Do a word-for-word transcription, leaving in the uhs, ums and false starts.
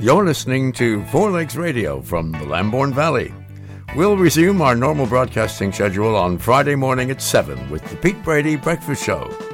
You're listening to Four Lakes Radio from the Lambourne Valley. We'll resume our normal broadcasting schedule on Friday morning at seven with the Pete Brady Breakfast Show.